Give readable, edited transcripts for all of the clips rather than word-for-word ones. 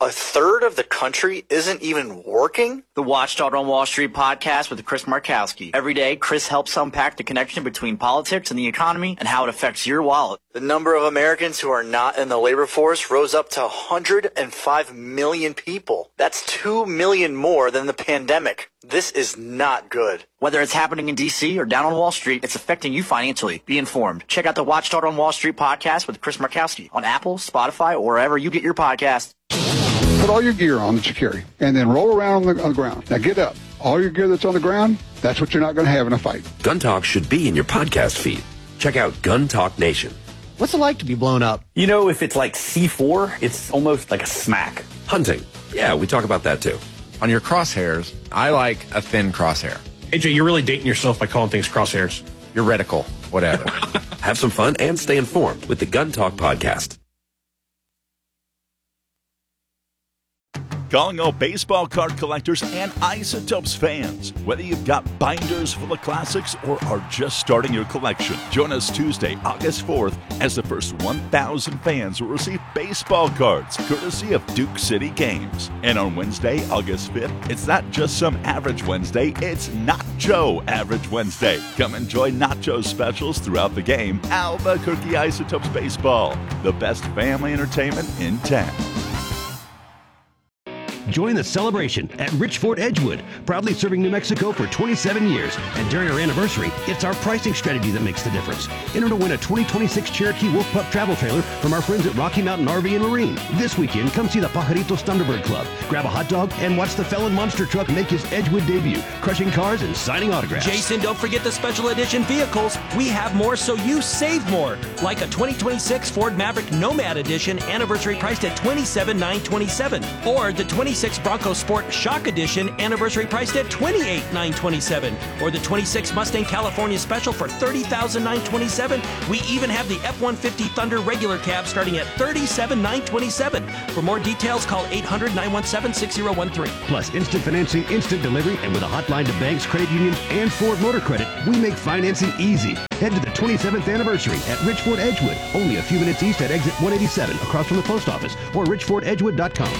A third of the country isn't even working? The Watchdog on Wall Street podcast with Chris Markowski. Every day, Chris helps unpack the connection between politics and the economy and how it affects your wallet. The number of Americans who are not in the labor force rose up to 105 million people. That's 2 million more than the pandemic. This is not good. Whether it's happening in D.C. or down on Wall Street, it's affecting you financially. Be informed. Check out the Watchdog on Wall Street podcast with Chris Markowski on Apple, Spotify, or wherever you get your podcasts. Put all your gear on that you carry, and then roll around on the ground. Now get up. All your gear that's on the ground, that's what you're not going to have in a fight. Gun Talk should be in your podcast feed. Check out Gun Talk Nation. What's it like to be blown up? You know, if it's like C4, it's almost like a smack. Hunting. Yeah, we talk about that too. On your crosshairs, I like a thin crosshair. AJ, you're really dating yourself by calling things crosshairs. Your reticle, whatever. Have some fun and stay informed with the Gun Talk podcast. Calling all baseball card collectors and Isotopes fans. Whether you've got binders full of classics or are just starting your collection, join us Tuesday, August 4th, as the first 1,000 fans will receive baseball cards, courtesy of Duke City Games. And on Wednesday, August 5th, it's not just some average Wednesday, it's Nacho Average Wednesday. Come enjoy Nacho specials throughout the game. Albuquerque Isotopes Baseball, the best family entertainment in town. Join the celebration at Rich Ford Edgewood, proudly serving New Mexico for 27 years. And during our anniversary, it's our pricing strategy that makes the difference. Enter to win a 2026 Cherokee Wolf Pup travel trailer from our friends at Rocky Mountain RV and Marine. This weekend, come see the Pajaritos Thunderbird Club, grab a hot dog, and watch the Felon Monster Truck make his Edgewood debut, crushing cars and signing autographs. Jason, don't forget the special edition vehicles. We have more so you save more. Like a 2026 Ford Maverick Nomad Edition, anniversary priced at $27,927. Or the 26 Bronco Sport Shock Edition, anniversary priced at $28,927. Or the 26 Mustang California Special for $30,927. We even have the F-150 Thunder regular cab starting at $37,927. For more details, call 800-917-6013. Plus instant financing, instant delivery, and with a hotline to banks, credit unions, and Ford Motor Credit, we make financing easy. Head to the 27th anniversary at Rich Ford Edgewood, only a few minutes east at exit 187 across from the post office, or richfordedgewood.com.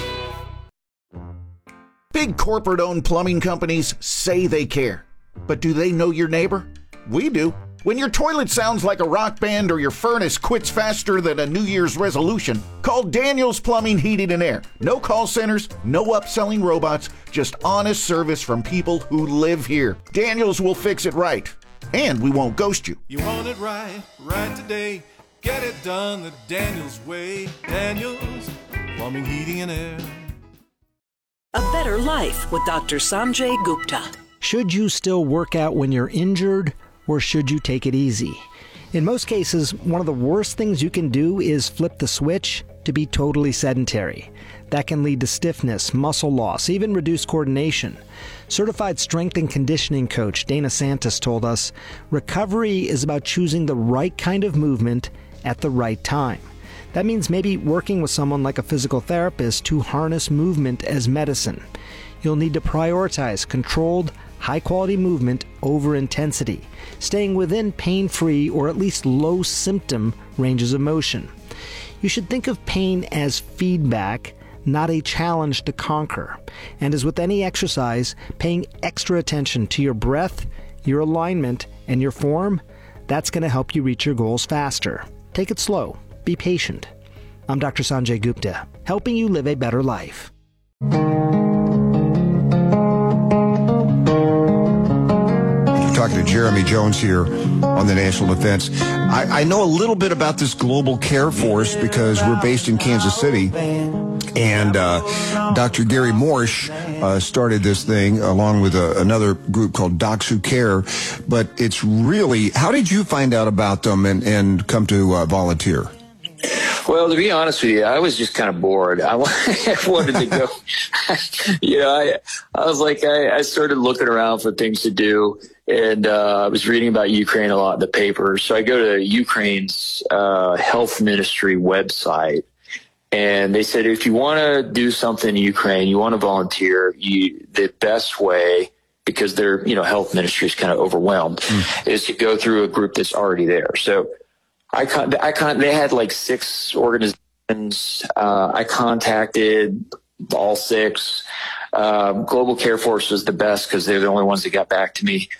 Big corporate-owned plumbing companies say they care. But do they know your neighbor? We do. When your toilet sounds like a rock band or your furnace quits faster than a New Year's resolution, call Daniels Plumbing, Heating, and Air. No call centers, no upselling robots, just honest service from people who live here. Daniels will fix it right. And we won't ghost you. You want it right, right today. Get it done the Daniels way. Daniels Plumbing, Heating, and Air. A Better Life with Dr. Sanjay Gupta. Should you still work out when you're injured, or should you take it easy? In most cases, one of the worst things you can do is flip the switch to be totally sedentary. That can lead to stiffness, muscle loss, even reduced coordination. Certified strength and conditioning coach Dana Santos told us, recovery is about choosing the right kind of movement at the right time. That means maybe working with someone like a physical therapist to harness movement as medicine. You'll need to prioritize controlled, high-quality movement over intensity, staying within pain-free or at least low-symptom ranges of motion. You should think of pain as feedback, not a challenge to conquer. And as with any exercise, paying extra attention to your breath, your alignment, and your form, that's going to help you reach your goals faster. Take it slow. Be patient. I'm Dr. Sanjay Gupta, helping you live a better life. Talking to Jeremy Jones here on the National Defense. I know a little bit about this global care force because we're based in Kansas City. And Dr. Gary Morsch started this thing along with another group called Docs Who Care. But it's really, how did you find out about them and come to volunteer? Well, to be honest with you, I was just kind of bored. I wanted to go. I was like, I started looking around for things to do, and I was reading about Ukraine a lot in the paper. So I go to Ukraine's health ministry website, and they said, if you want to do something in Ukraine, you want to volunteer, the best way, because their health ministry is kind of overwhelmed, is to go through a group that's already there. So they had like 6 organizations. I contacted all 6. Global Care Force was the best because they're the only ones that got back to me.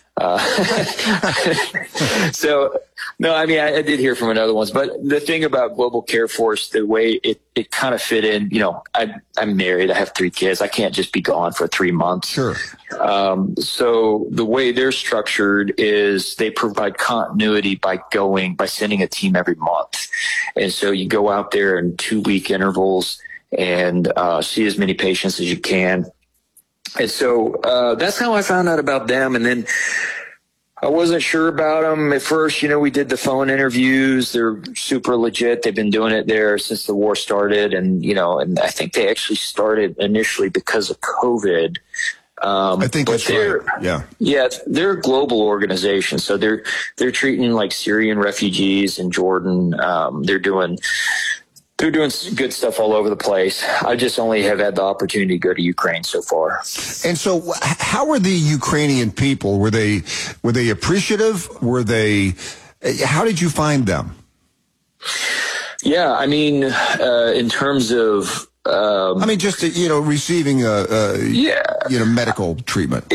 So, no, I mean, I did hear from another ones, but the thing about Global Care Force, the way it kind of fit in, I'm married, I have 3 kids. I can't just be gone for 3 months. Sure. So the way they're structured is they provide continuity by sending a team every month. And so you go out there in 2-week intervals and see as many patients as you can. And so that's how I found out about them. And then I wasn't sure about them at first. We did the phone interviews. They're super legit. They've been doing it there since the war started. And, and I think they actually started initially because of COVID. I think that's right. Yeah. Yeah, they're a global organization. So they're treating like Syrian refugees in Jordan. They're doing good stuff all over the place. I just only have had the opportunity to go to Ukraine so far. And so how were the Ukrainian people? Were they appreciative? How did you find them? Yeah, I mean, in terms of, just, receiving, medical treatment.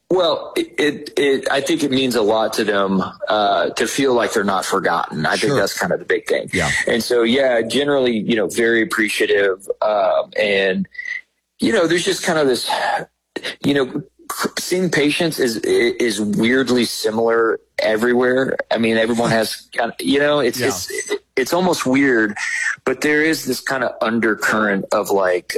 I think it means a lot to them to feel like they're not forgotten. I think that's kind of the big thing. Yeah. And so, generally, very appreciative. And, there's just kind of this, seeing patients is weirdly similar everywhere. I mean, everyone has kind of, it's almost weird, but there is this kind of undercurrent of like,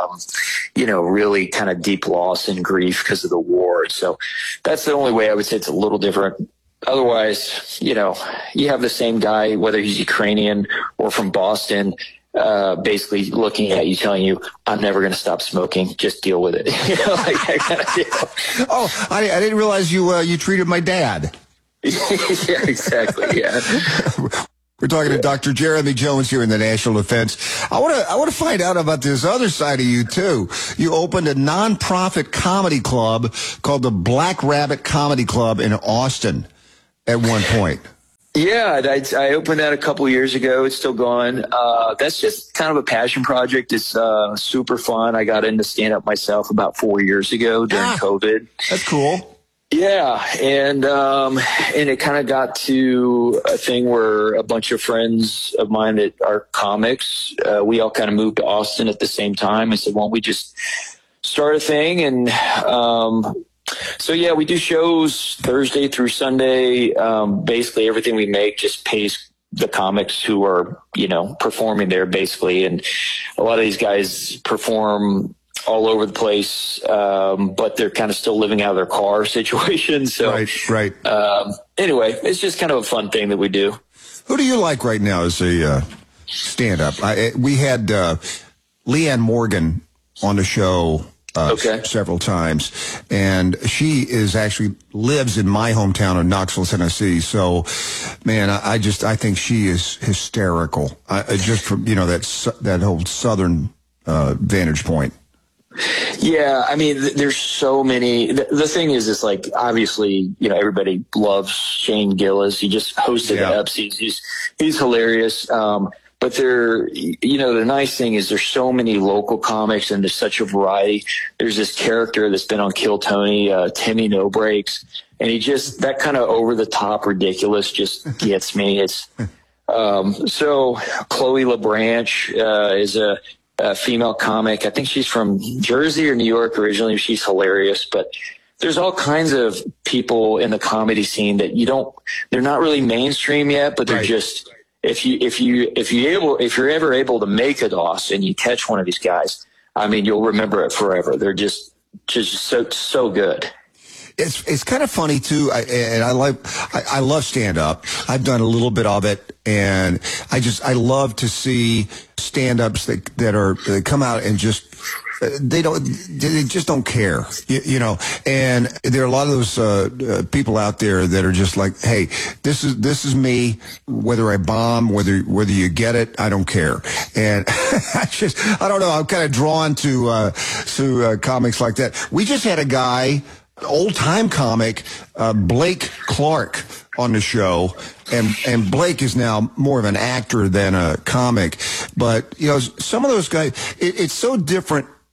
really kind of deep loss and grief because of the war. So that's the only way I would say it's a little different. Otherwise, you have the same guy, whether he's Ukrainian or from Boston, basically looking at you, telling you, I'm never going to stop smoking. Just deal with it. Like that kind of deal. Oh, I didn't realize you treated my dad. Yeah, exactly. Yeah. We're talking to Dr. Jeremy Jones here in the National Defense. I want to find out about this other side of you too. You opened a nonprofit comedy club called the Black Rabbit Comedy Club in Austin at one point. Yeah, I opened that a couple years ago. It's still going. That's just kind of a passion project. It's super fun. I got into stand-up myself about 4 years ago during COVID. That's cool. Yeah, and it kind of got to a thing where a bunch of friends of mine that are comics, we all kind of moved to Austin at the same time. I said, why don't we just start a thing? And so, yeah, we do shows Thursday through Sunday. Basically, everything we make just pays the comics who are, performing there, basically. And a lot of these guys perform all over the place, but they're kind of still living out of their car situation. So, right. Anyway, it's just kind of a fun thing that we do. Who do you like right now as a stand-up? We had Leanne Morgan on the show several times, and she actually lives in my hometown of Knoxville, Tennessee. So, man, I think she is hysterical. Just from that whole Southern vantage point. Yeah, I mean, there's so many. The thing is, it's like, obviously, everybody loves Shane Gillis. He just hosted the Epsies. He's hilarious. But the nice thing is there's so many local comics and there's such a variety. There's this character that's been on Kill Tony, Timmy No Breaks, and that kind of over the top ridiculous just gets me. It's so Chloe LeBranch is a female comic. I think she's from Jersey or New York originally. She's hilarious, but there's all kinds of people in the comedy scene that they're not really mainstream yet, but they're just, if you're ever able to make a DOS and you catch one of these guys, I mean, you'll remember it forever. They're just so good. It's kind of funny too, I love stand up. I've done a little bit of it, and I love to see stand ups that come out and just they just don't care, and there are a lot of those people out there that are just like, hey, this is me, whether I bomb, whether you get it, I don't care. And I don't know, I'm kind of drawn to comics like that. We just had a guy, old-time comic, Blake Clark, on the show, and Blake is now more of an actor than a comic. But, some of those guys, it's so different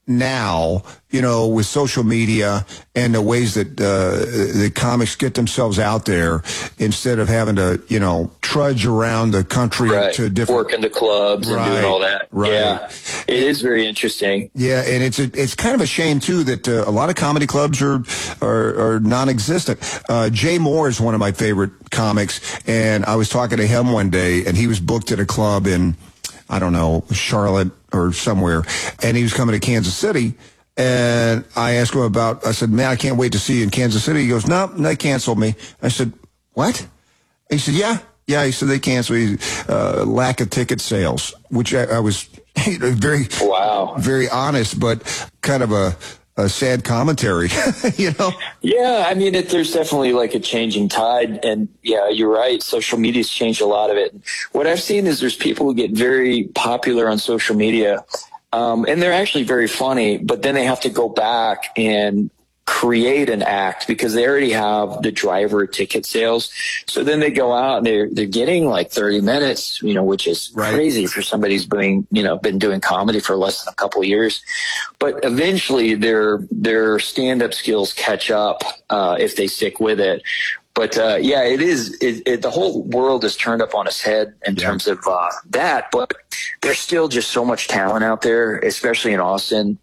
now, with social media and the ways that the comics get themselves out there instead of having to, trudge around the country to different work in the clubs and doing all that. Right. Yeah, it is very interesting. Yeah, and it's kind of a shame too that a lot of comedy clubs are non-existent. Jay Moore is one of my favorite comics, and I was talking to him one day, and he was booked at a club in, I don't know, Charlotte or somewhere, and he was coming to Kansas City. And I asked him I said, man, I can't wait to see you in Kansas City. He goes, no, they canceled me. I said, what? He said, yeah. He said they canceled me. Lack of ticket sales, which I was very, very honest, but kind of a sad commentary, Yeah, I mean, there's definitely like a changing tide, and yeah, you're right. Social media's changed a lot of it. What I've seen is there's people who get very popular on social media, and they're actually very funny, but then they have to go back and create an act because they already have the driver ticket sales. So then they go out and they're getting like 30 minutes, which is crazy for somebody who's been doing comedy for less than a couple of years. But eventually their stand-up skills catch up, if they stick with it. But, yeah, it is, the whole world is turned up on its head in terms of, that, but there's still just so much talent out there, especially in Austin.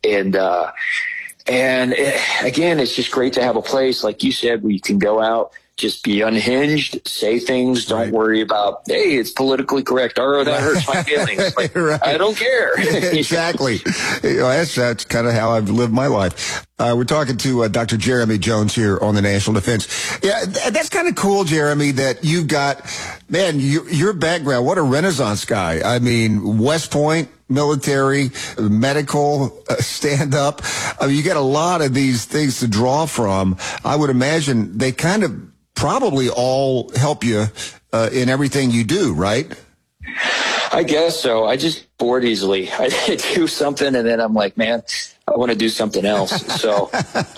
And again, it's just great to have a place, like you said, where you can go out, just be unhinged, say things, don't worry about, hey, it's politically correct, or that hurts my feelings. Like, I don't care. Exactly. That's kind of how I've lived my life. We're talking to Dr. Jeremy Jones here on the National Defense. Yeah, that's kind of cool, Jeremy, that you've got, man, your background, what a Renaissance guy. I mean, West Point, military, medical, stand-up. I mean, you got a lot of these things to draw from. I would imagine they kind of probably all help you in everything you do, right? I guess so. I just bored easily. I do something, and then I'm like, man, I want to do something else. So.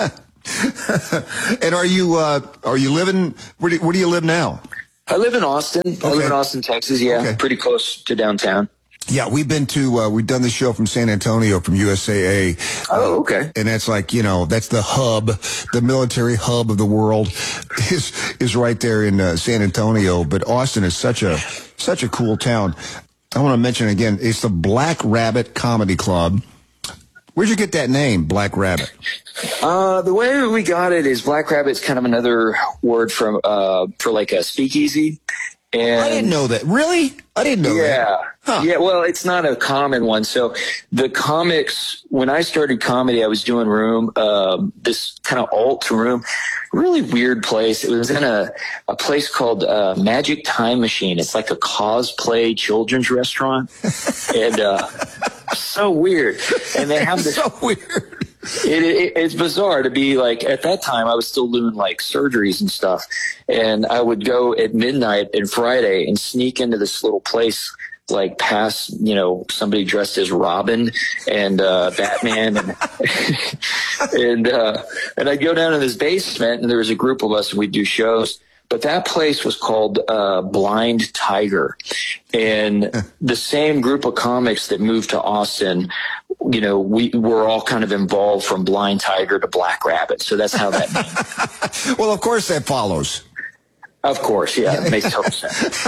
And are you living, where do you live now? I live in Austin. Okay. I live in Austin, Texas. Yeah, okay. Pretty close to downtown. Yeah, we've been to, we've done the show from San Antonio, from USAA. Oh, okay. And that's like, that's the hub, the military hub of the world is right there in San Antonio. But Austin is such a cool town. I want to mention again, it's the Black Rabbit Comedy Club. Where'd you get that name, Black Rabbit? The way we got it is Black Rabbit's kind of another word for like a speakeasy. And I didn't know that. Really? I didn't know that. Huh. Yeah, well, it's not a common one. So the comics, when I started comedy, I was doing room, this kind of alt room, really weird place. It was in a place called Magic Time Machine. It's like a cosplay children's restaurant. And so weird. And they have this. So weird. It's bizarre to be like, at that time I was still doing like surgeries and stuff, and I would go at midnight and Friday and sneak into this little place, like past, somebody dressed as Robin and Batman, and I'd go down in this basement, and there was a group of us, and we'd do shows. But that place was called Blind Tiger. And the same group of comics that moved to Austin, we were all kind of involved from Blind Tiger to Black Rabbit. So that's how that name. Well, of course that follows. Of course, yeah. It makes total sense.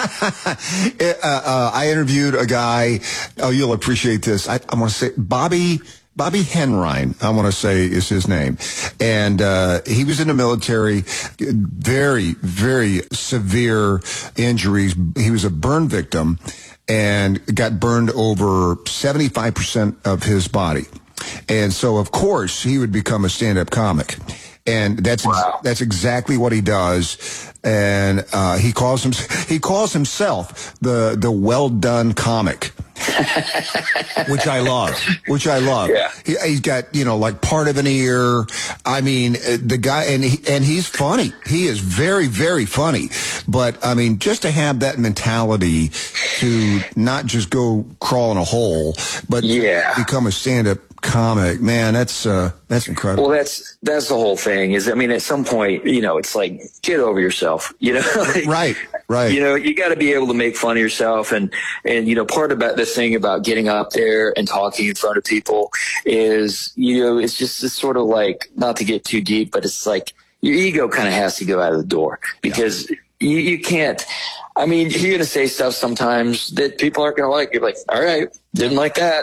I interviewed a guy, you'll appreciate this. I want to say Bobby Henrine, I want to say, is his name. And he was in the military, very, very severe injuries. He was a burn victim and got burned over 75% of his body. And so, of course, he would become a stand-up comic. And that's exactly what he does. And he calls himself the well-done comic. Which I love. Yeah. He's got, like part of an ear. I mean, the guy, and he's funny. He is very, very funny. But I mean, just to have that mentality to not just go crawl in a hole, but become a stand-up comic, man, that's incredible. Well, that's the whole thing is, I mean, at some point, it's like, get over yourself, Right. Right. You know, you got to be able to make fun of yourself. And, you know, part about the thing about getting up there and talking in front of people is, you know, it's just this sort of like, not to get too deep, but it's like your ego kind of has to go out of the door because you can't. I mean, you're going to say stuff sometimes that people aren't going to like. You're like, all right, didn't like that.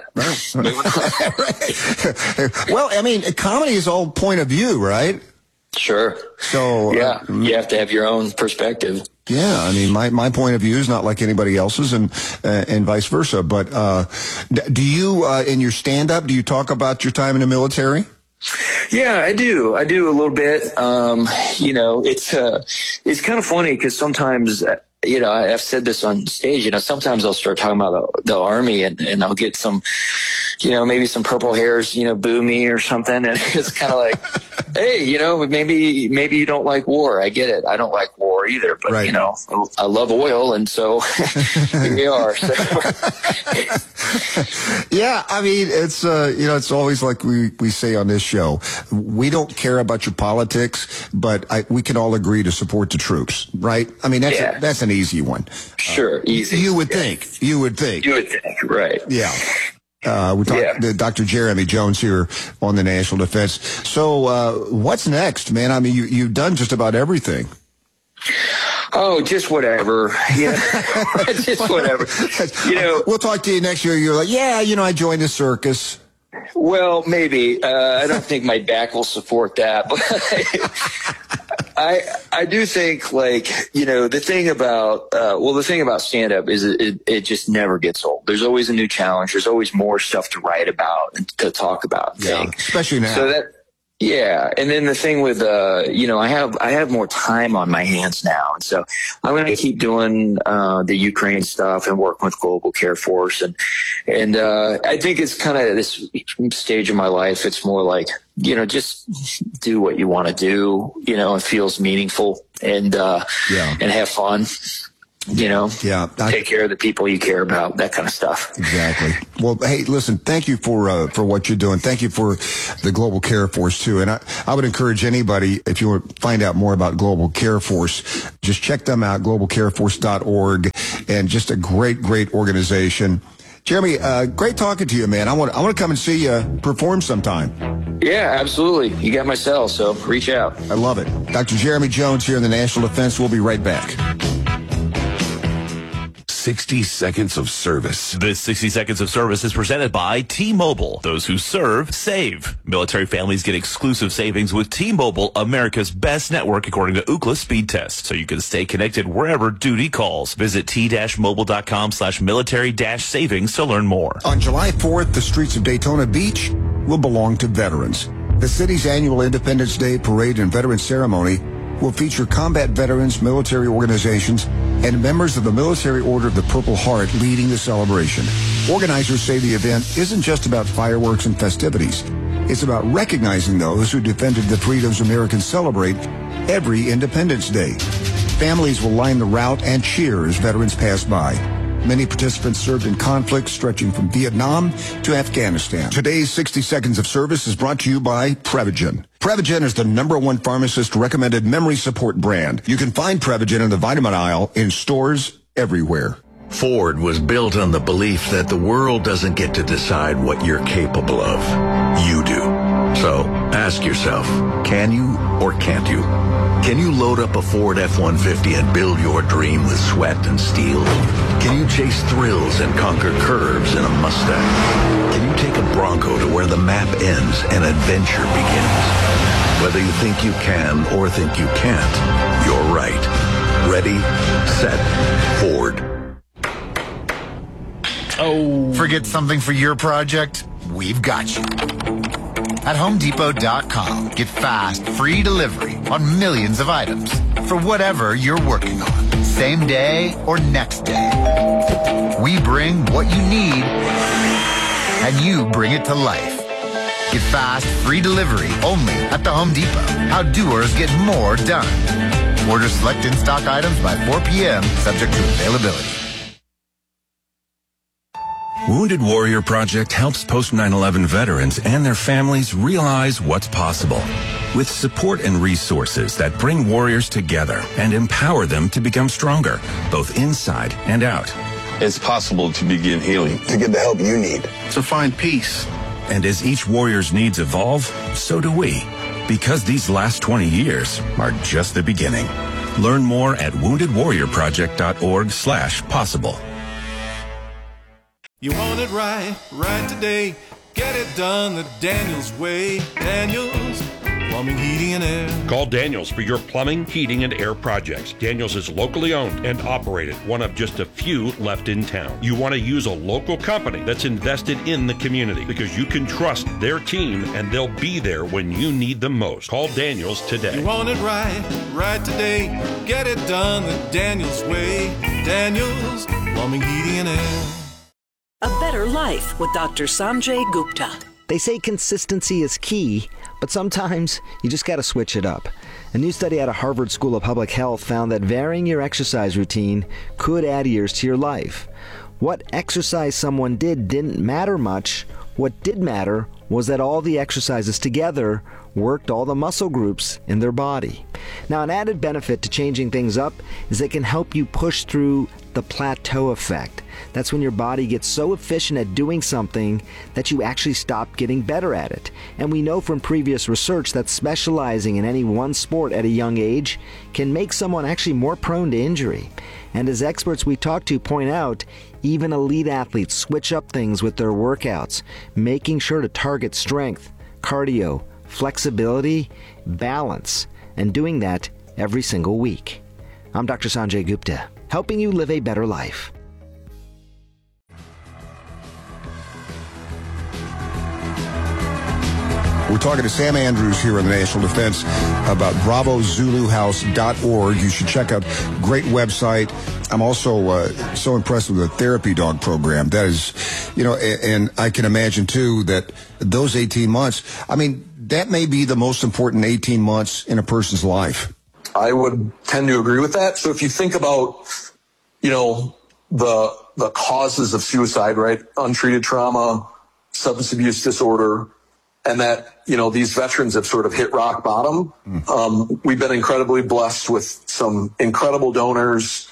Well, I mean, comedy is all point of view, right? Sure. So yeah, you have to have your own perspective. Yeah, I mean, my point of view is not like anybody else's, and vice versa. But do you, in your stand-up, do you talk about your time in the military? Yeah, I do a little bit. You know, it's kind of funny because sometimes, you know, I've said this on stage, you know, sometimes I'll start talking about the Army and I'll get some, you know, maybe some purple hairs, you know, boo me or something. And it's kind of like, hey, you know, maybe you don't like war. I get it. I don't like war either, but you know, I love oil. And so here we are. So. Yeah. I mean, it's, you know, it's always like we say on this show, we don't care about your politics, but we can all agree to support the troops, right? I mean, that's an easy one. Sure. Easy. You would think, right. Yeah. We're talking to Dr. Jeremy Jones here on the National Defense. So, what's next, man? I mean, you've done just about everything. Oh, just whatever. Yeah, just whatever. You know, we'll talk to you next year. You're like, yeah, you know, I joined the circus. Well, maybe. I don't think my back will support that, but I do think, like, you know, the thing about stand-up is it just never gets old. There's always a new challenge. There's always more stuff to write about and to talk about. Yeah, especially now. So yeah. And then the thing with, you know, I have more time on my hands now. And so I'm going to keep doing, the Ukraine stuff and working with Global Care Force. And I think it's kind of this stage of my life. It's more like, you know, just do what you want to do, you know, it feels meaningful and have fun. You know, take care of the people you care about, that kind of stuff. Exactly. Well, hey, listen, thank you for what you're doing. Thank you for the Global Care Force too. And I would encourage anybody, if you want to find out more about Global Care Force, just check them out, globalcareforce.org, and just a great organization. Jeremy, great talking to you, man. I want to come and see you perform sometime. Yeah, absolutely. You got my cell, so reach out. I love it. Dr. Jeremy Jones here in the National Defense. We'll be right back. 60 Seconds of Service. This 60 Seconds of Service is presented by T-Mobile. Those who serve, save. Military families get exclusive savings with T-Mobile, America's best network according to Ookla speed test. So you can stay connected wherever duty calls. Visit t-mobile.com/military-savings to learn more. On July 4th, the streets of Daytona Beach will belong to veterans. The city's annual Independence Day parade and veteran ceremony will feature combat veterans, military organizations, and members of the Military Order of the Purple Heart leading the celebration. Organizers say the event isn't just about fireworks and festivities. It's about recognizing those who defended the freedoms Americans celebrate every Independence Day. Families will line the route and cheer as veterans pass by. Many participants served in conflicts stretching from Vietnam to Afghanistan. Today's 60 Seconds of Service is brought to you by Prevagen. Prevagen is the #1 pharmacist-recommended memory support brand. You can find Prevagen in the vitamin aisle in stores everywhere. Ford was built on the belief that the world doesn't get to decide what you're capable of. You do. So ask yourself, can you or can't you? Can you load up a Ford F-150 and build your dream with sweat and steel? Can you chase thrills and conquer curves in a Mustang? Can you take a Bronco to where the map ends and adventure begins? Whether you think you can or think you can't, you're right. Ready, set, Ford. Oh. Forget something for your project? We've got you. At HomeDepot.com, get fast, free delivery on millions of items for whatever you're working on, same day or next day. We bring what you need, and you bring it to life. Get fast, free delivery only at the Home Depot. How doers get more done. Order select in-stock items by 4 p.m., subject to availability. Wounded Warrior Project helps post 9/11 veterans and their families realize what's possible. with support and resources that bring warriors together and empower them to become stronger, both inside and out. It's possible to begin healing, to get the help you need, to find peace. And as each warrior's needs evolve, so do we. Because these last 20 years are just the beginning. Learn more at woundedwarriorproject.org/possible. You want it right today. Get it done the Daniels way. Daniels Plumbing, Heating, and Air. Call Daniels for your plumbing, heating, and air projects. Daniels is locally owned and operated, one of just a few left in town. You want to use a local company that's invested in the community because you can trust their team and they'll be there when you need them most. Call Daniels today. You want it right today. Get it done the Daniels way. Daniels Plumbing, Heating, and Air. A Better Life with Dr. Sanjay Gupta. They say consistency is key, but sometimes you just got to switch it up. A new study out of Harvard School of Public Health found that varying your exercise routine could add years to your life. What exercise someone did didn't matter much. What did matter was that all the exercises together worked all the muscle groups in their body. Now, an added benefit to changing things up is they can help you push through the plateau effect. That's when your body gets so efficient at doing something that you actually stop getting better at it. And we know from previous research that specializing in any one sport at a young age can make someone actually more prone to injury. And as experts we talk to point out, even elite athletes switch up things with their workouts, making sure to target strength, cardio, flexibility, balance, and doing that every single week. I'm Dr. Sanjay Gupta, helping you live a better life. We're talking to Sam Andrews here on the National Defense about bravozuluhouse.org. You should check out great website. I'm also so impressed with the therapy dog program. That is, and I can imagine too that those 18 months, that may be the most important 18 months in a person's life. I would tend to agree with that. So if you think about, the causes of suicide, right? Untreated trauma, substance abuse disorder, and that, these veterans have sort of hit rock bottom. We've been incredibly blessed with some incredible donors.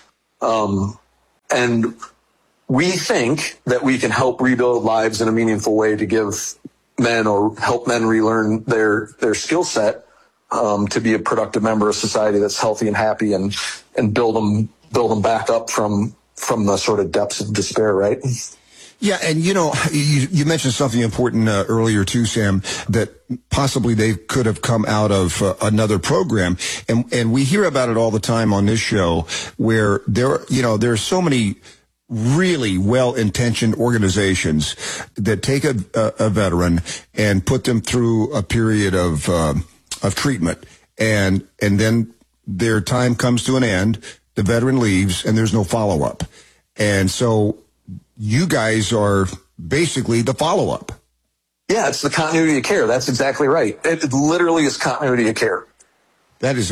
And we think that we can help rebuild lives in a meaningful way to give men or help men relearn their skill set, to be a productive member of society that's healthy and happy and build them back up from the sort of depths of despair, right? Yeah, and you mentioned something important earlier too, Sam, that possibly they could have come out of another program, and we hear about it all the time on this show, where there are so many really well-intentioned organizations that take a veteran and put them through a period of treatment, and then their time comes to an end, the veteran leaves, and there's no follow-up, and so you guys are basically the follow-up. Yeah, it's the continuity of care. That's exactly right. It literally is continuity of care. That's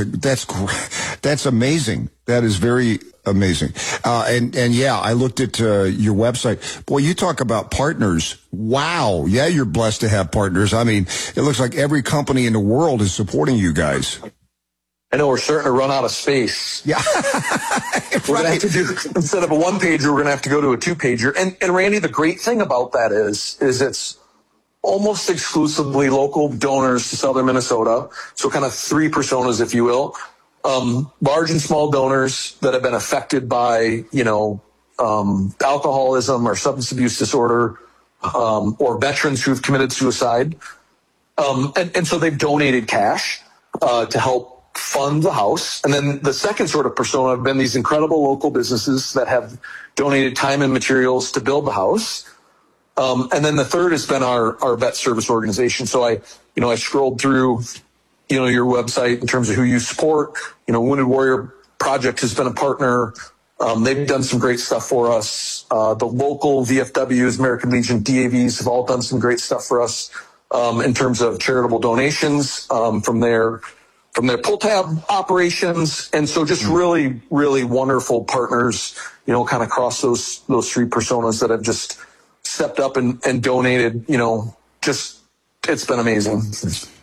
amazing. That is very amazing. And yeah, I looked at your website. Boy, you talk about partners. Wow. Yeah, you're blessed to have partners. It looks like every company in the world is supporting you guys. I know we're starting to run out of space. Yeah. We're going to have to do, instead of a one-pager, we're going to have to go to a two-pager. And Randy, the great thing about that is it's almost exclusively local donors to Southern Minnesota. So kind of three personas, if you will. Large and small donors that have been affected by, alcoholism or substance abuse disorder, or veterans who've committed suicide. And so they've donated cash, to help fund the house. And then the second sort of persona have been these incredible local businesses that have donated time and materials to build the house. And then the third has been our vet service organization. So I scrolled through, your website in terms of who you support. Wounded Warrior Project has been a partner. They've done some great stuff for us. The local VFWs, American Legion, DAVs have all done some great stuff for us, in terms of charitable donations, from their pull tab operations. And so just really, really wonderful partners, kind of across those three personas that have just stepped up and donated, it's been amazing.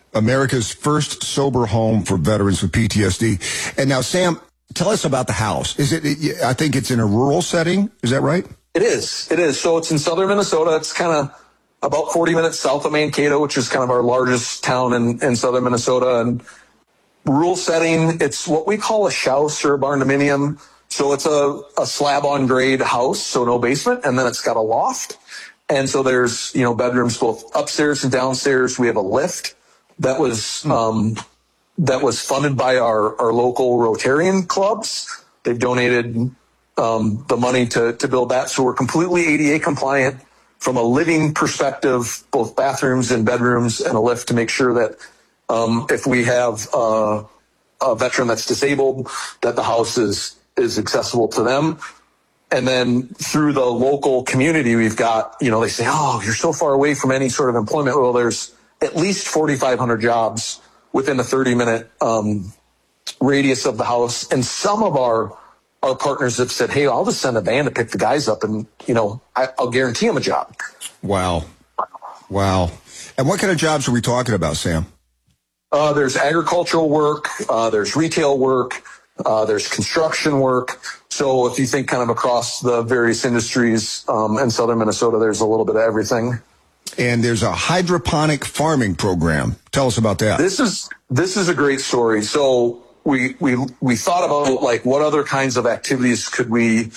America's first sober home for veterans with PTSD. And now, Sam, tell us about the house. I think it's in a rural setting. Is that right? It is. So it's in southern Minnesota. It's kind of about 40 minutes south of Mankato, which is kind of our largest town in southern Minnesota. And rural setting, it's what we call a shouse or a barn dominium. So it's a slab on grade house, so no basement, and then it's got a loft. And so there's, bedrooms both upstairs and downstairs. We have a lift that was funded by our local Rotarian clubs. They've donated the money to build that. So we're completely ADA compliant from a living perspective, both bathrooms and bedrooms, and a lift to make sure that if we have a veteran that's disabled, that the house is accessible to them. And then through the local community, we've got, they say, oh, you're so far away from any sort of employment. Well, there's at least 4,500 jobs within a 30-minute radius of the house. And some of our partners have said, hey, I'll just send a van to pick the guys up and, I'll guarantee them a job. Wow. And what kind of jobs are we talking about, Sam? There's agricultural work. There's retail work. There's construction work. So if you think kind of across the various industries in southern Minnesota, there's a little bit of everything. And there's a hydroponic farming program. Tell us about that. This is a great story. So we thought about like what other kinds of activities could we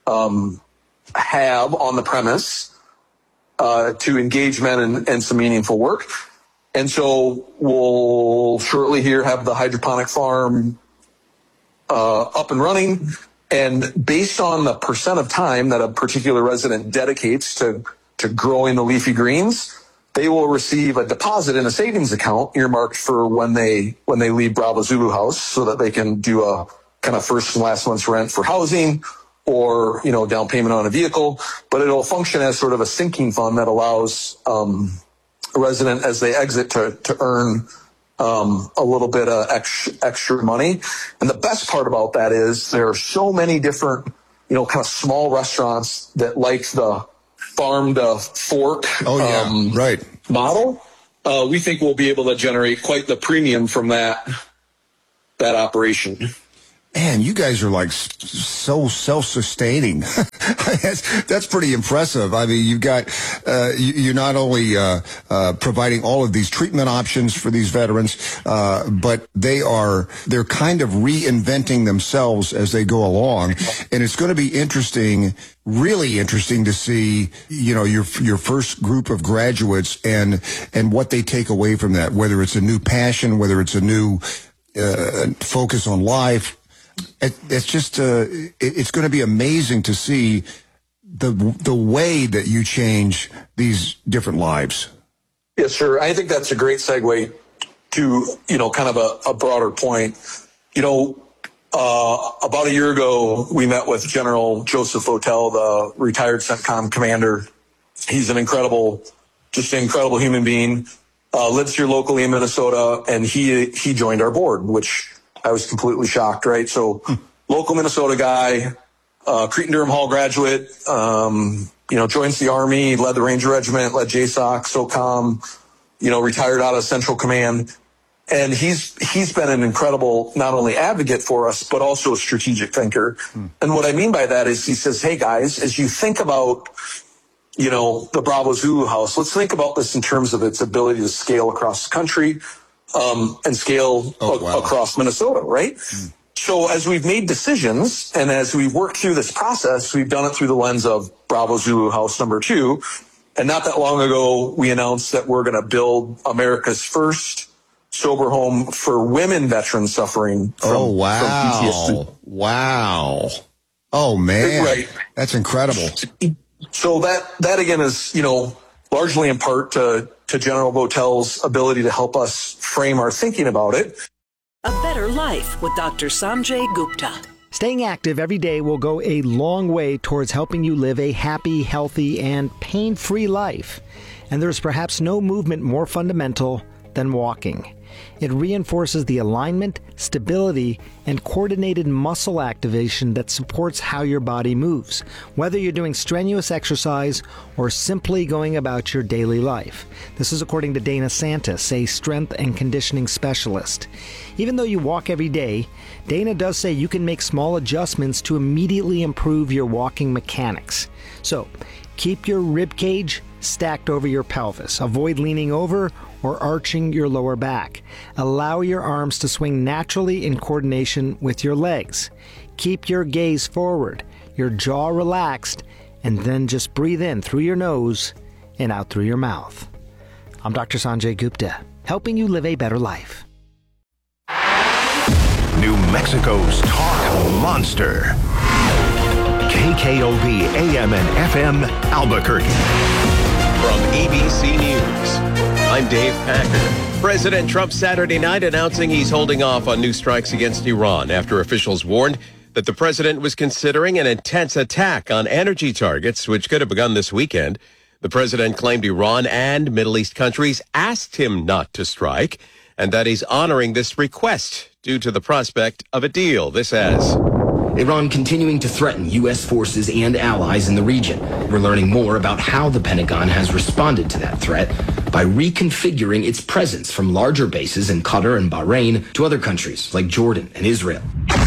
have on the premise to engage men in some meaningful work. And so we'll shortly here have the hydroponic farm up and running. And based on the percent of time that a particular resident dedicates to growing the leafy greens, they will receive a deposit in a savings account earmarked for when they leave Bravo Zulu House, so that they can do a kind of first and last month's rent for housing or, down payment on a vehicle. But it'll function as sort of a sinking fund that allows a resident as they exit to earn a little bit of extra money. And the best part about that is there are so many different, kind of small restaurants that like the farm to fork model. We think we'll be able to generate quite the premium from that operation. Man, you guys are like so self-sustaining. That's pretty impressive. I mean, you've got, you're not only providing all of these treatment options for these veterans, but they're kind of reinventing themselves as they go along. And it's going to be really interesting to see, your first group of graduates and what they take away from that, whether it's a new passion, whether it's a new focus on life. It's just it's going to be amazing to see the way that you change these different lives. Yes, sir. I think that's a great segue to kind of a broader point. About a year ago, we met with General Joseph Votel, the retired CENTCOM commander. He's an incredible human being. Lives here locally in Minnesota, and he joined our board, which I was completely shocked, right? So local Minnesota guy, Cretin-Durham Hall graduate, joins the Army, led the Ranger Regiment, led JSOC, SOCOM, retired out of Central Command. And he's been an incredible, not only advocate for us, but also a strategic thinker. And what I mean by that is he says, hey guys, as you think about, the Bravo Zulu House, let's think about this in terms of its ability to scale across the country. And scale across Minnesota, right? So as we've made decisions and as we've worked through this process, we've done it through the lens of Bravo Zulu House number 2. And not that long ago, we announced that we're going to build America's first sober home for women veterans suffering from PTSD. Wow. Oh, man. Right. That's incredible. So that again is, largely in part to General Votel's ability to help us frame our thinking about it. A Better Life with Dr. Sanjay Gupta. Staying active every day will go a long way towards helping you live a happy, healthy, and pain-free life. And there's perhaps no movement more fundamental than walking. It reinforces the alignment, stability, and coordinated muscle activation that supports how your body moves, whether you're doing strenuous exercise or simply going about your daily life. This is according to Dana Santis, a strength and conditioning specialist. Even though you walk every day, Dana does say you can make small adjustments to immediately improve your walking mechanics. So, keep your rib cage stacked over your pelvis. Avoid leaning over or arching your lower back. Allow your arms to swing naturally in coordination with your legs. Keep your gaze forward, your jaw relaxed, and then just breathe in through your nose and out through your mouth. I'm Dr. Sanjay Gupta, helping you live a better life. New Mexico's talk monster. KKOB AM and FM Albuquerque. From ABC News, I'm Dave Packer. President Trump Saturday night announcing he's holding off on new strikes against Iran after officials warned that the president was considering an intense attack on energy targets, which could have begun this weekend. The president claimed Iran and Middle East countries asked him not to strike, and that he's honoring this request due to the prospect of a deal. This as Iran continuing to threaten U.S. forces and allies in the region. We're learning more about how the Pentagon has responded to that threat by reconfiguring its presence from larger bases in Qatar and Bahrain to other countries like Jordan and Israel.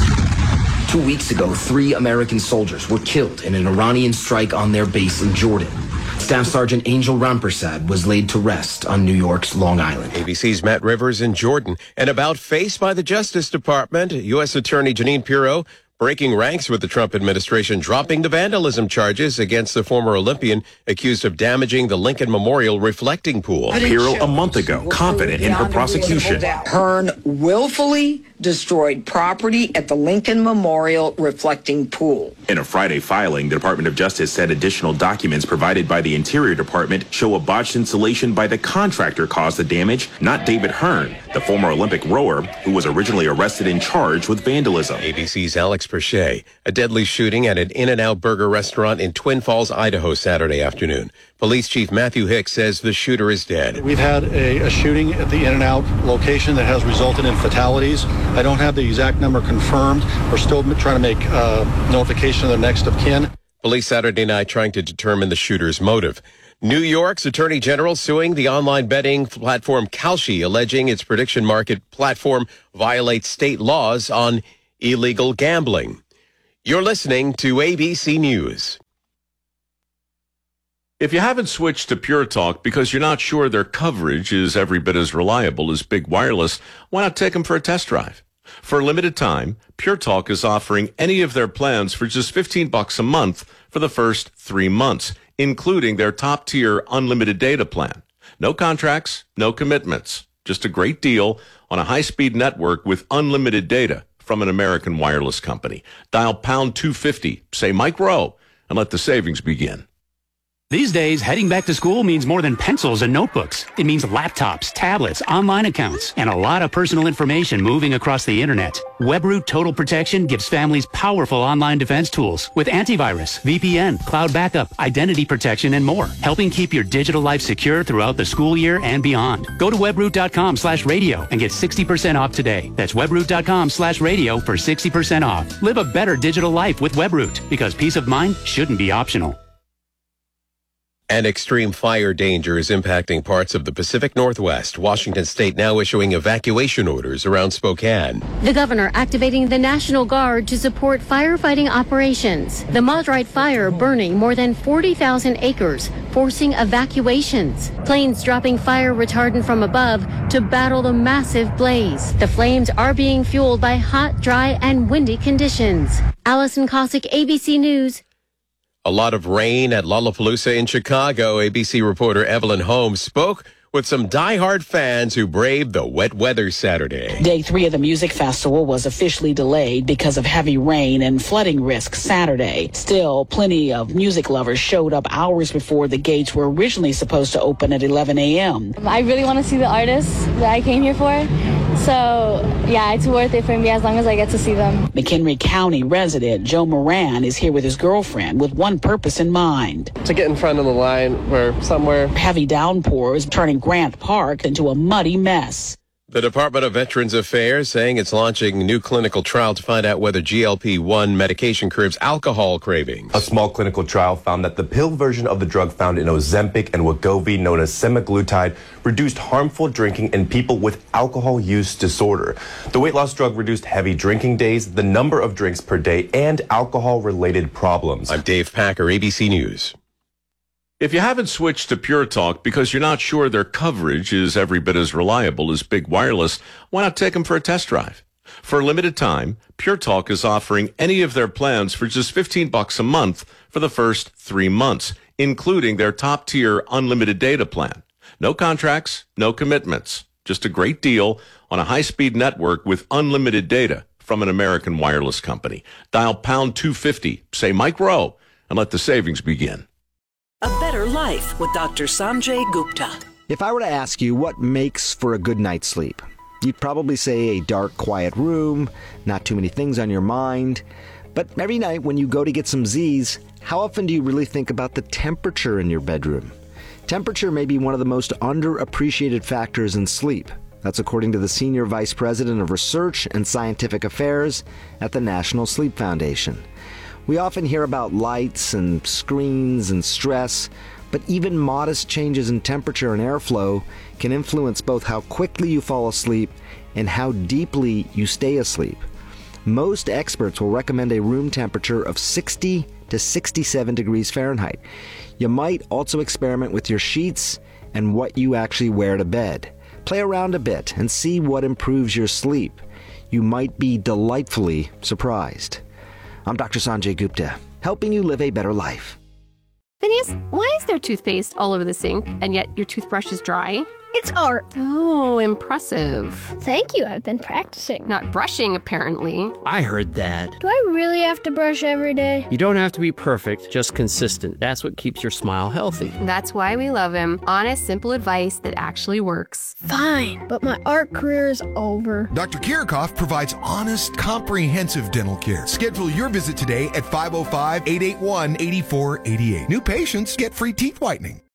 2 weeks ago, 3 American soldiers were killed in an Iranian strike on their base in Jordan. Staff Sergeant Angel Rampersad was laid to rest on New York's Long Island. ABC's Matt Rivers in Jordan. And about face by the Justice Department, U.S. Attorney Jeanine Pirro breaking ranks with the Trump administration, dropping the vandalism charges against the former Olympian accused of damaging the Lincoln Memorial reflecting pool. Pirro a month ago, confident in her prosecution. Hearn willfully destroyed property at the Lincoln Memorial reflecting pool. In a Friday filing, the Department of Justice said additional documents provided by the Interior Department show a botched installation by the contractor caused the damage, not David Hearn, the former Olympic rower who was originally arrested and charged with vandalism. ABC's Alex Perche. A deadly shooting at an In-N-Out Burger restaurant in Twin Falls, Idaho, Saturday afternoon. Police Chief Matthew Hicks says the shooter is dead. We've had a shooting at the In-N-Out location that has resulted in fatalities. I don't have the exact number confirmed. We're still trying to make notification of the next of kin. Police Saturday night trying to determine the shooter's motive. New York's Attorney General suing the online betting platform Kalshi, alleging its prediction market platform violates state laws on illegal gambling. You're listening to ABC News. If you haven't switched to Pure Talk because you're not sure their coverage is every bit as reliable as Big Wireless, why not take them for a test drive? For a limited time, Pure Talk is offering any of their plans for just $15 a month for the first 3 months, including their top-tier unlimited data plan. No contracts, no commitments, just a great deal on a high-speed network with unlimited data from an American wireless company. Dial pound 250, say Mike Rowe, and let the savings begin. These days, heading back to school means more than pencils and notebooks. It means laptops, tablets, online accounts, and a lot of personal information moving across the internet. WebRoot Total Protection gives families powerful online defense tools with antivirus, VPN, cloud backup, identity protection, and more, helping keep your digital life secure throughout the school year and beyond. Go to webroot.com/radio and get 60% off today. That's webroot.com/radio for 60% off. Live a better digital life with WebRoot, because peace of mind shouldn't be optional. And extreme fire danger is impacting parts of the Pacific Northwest. Washington State now issuing evacuation orders around Spokane. The governor activating the National Guard to support firefighting operations. The Maud-Rite fire burning more than 40,000 acres, forcing evacuations. Planes dropping fire retardant from above to battle the massive blaze. The flames are being fueled by hot, dry, and windy conditions. Allison Cossack, ABC News. A lot of rain at Lollapalooza in Chicago. ABC reporter Evelyn Holmes spoke with some diehard fans who braved the wet weather Saturday. Day 3 of the music festival was officially delayed because of heavy rain and flooding risk Saturday. Still, plenty of music lovers showed up hours before the gates were originally supposed to open at 11 a.m. I really want to see the artists that I came here for, So, yeah, it's worth it for me as long as I get to see them. McHenry County resident Joe Moran is here with his girlfriend with one purpose in mind. To get in front of the line or somewhere. Heavy downpours turning Grant Park into a muddy mess. The Department of Veterans Affairs saying it's launching a new clinical trial to find out whether GLP-1 medication curbs alcohol cravings. A small clinical trial found that the pill version of the drug found in Ozempic and Wegovy, known as semaglutide, reduced harmful drinking in people with alcohol use disorder. The weight loss drug reduced heavy drinking days, the number of drinks per day, and alcohol-related problems. I'm Dave Packer, ABC News. If you haven't switched to Pure Talk because you're not sure their coverage is every bit as reliable as Big Wireless, why not take them for a test drive? For a limited time, Pure Talk is offering any of their plans for just $15 a month for the first 3 months, including their top-tier unlimited data plan. No contracts, no commitments, just a great deal on a high-speed network with unlimited data from an American wireless company. Dial pound 250, say Mike Rowe, and let the savings begin. A Better Life with Dr. Sanjay Gupta. If I were to ask you what makes for a good night's sleep, you'd probably say a dark, quiet room, not too many things on your mind. But every night when you go to get some Z's, how often do you really think about the temperature in your bedroom? Temperature may be one of the most underappreciated factors in sleep. That's according to the Senior Vice President of Research and Scientific Affairs at the National Sleep Foundation. We often hear about lights and screens and stress, but even modest changes in temperature and airflow can influence both how quickly you fall asleep and how deeply you stay asleep. Most experts will recommend a room temperature of 60 to 67 degrees Fahrenheit. You might also experiment with your sheets and what you actually wear to bed. Play around a bit and see what improves your sleep. You might be delightfully surprised. I'm Dr. Sanjay Gupta, helping you live a better life. Phineas, why is there toothpaste all over the sink, and yet your toothbrush is dry? It's art. Oh, impressive. Thank you, I've been practicing. Not brushing, apparently. I heard that. Do I really have to brush every day? You don't have to be perfect, just consistent. That's what keeps your smile healthy. That's why we love him. Honest, simple advice that actually works. Fine, but my art career is over. Dr. Kirchhoff provides honest, comprehensive dental care. Schedule your visit today at 505-881-8488. New patients get free teeth whitening.